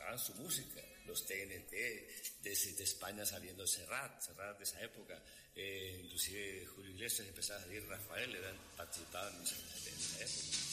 sacaban su música, los TNT, de España saliendo Serrat de esa época, inclusive Julio Iglesias, empezaba a salir Rafael, participaban en esa época.